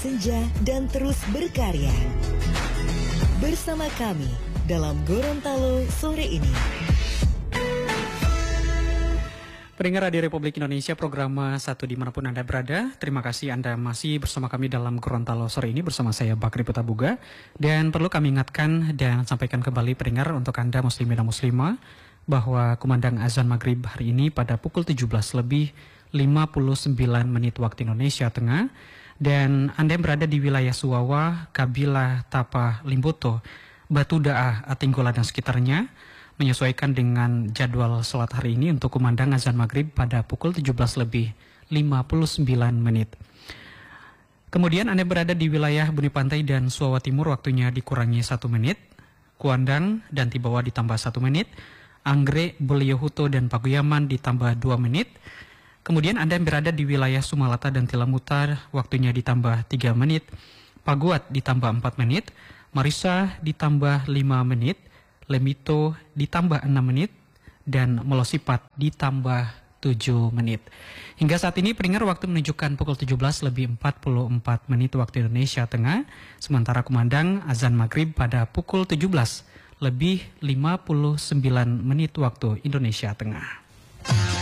senja dan terus berkarya. Bersama kami dalam Gorontalo sore ini. Pendengar Radio Republik Indonesia, program 1 dimanapun Anda berada, terima kasih Anda masih bersama kami dalam Gorontalo sore ini bersama saya Bakri Putabuga. Dan perlu kami ingatkan dan sampaikan kembali pendengar untuk Anda muslimin dan muslimah bahwa kumandang azan maghrib hari ini pada pukul 17:59 waktu Indonesia Tengah. Dan Anda yang berada di wilayah Suwawa, Kabilah, Tapa, Limboto, Batu Daah, Atinggola dan sekitarnya menyesuaikan dengan jadwal sholat hari ini untuk kumandang azan maghrib pada pukul 17:59. Kemudian Anda berada di wilayah Bumi Pantai dan Suwawa Timur, waktunya dikurangi 1 menit. Kuandang dan Tibawa ditambah 1 menit. Anggrek, Beliauhuto dan Paguyaman ditambah 2 menit. Kemudian Anda yang berada di wilayah Sumalata dan Tilamutar, waktunya ditambah 3 menit. Paguat ditambah 4 menit. Marisa ditambah 5 menit. Lemito ditambah 6 menit. Dan Melosipat ditambah 7 menit. Hingga saat ini pendengar waktu menunjukkan pukul 17:44 waktu Indonesia Tengah. Sementara kumandang azan maghrib pada pukul 17:59 waktu Indonesia Tengah.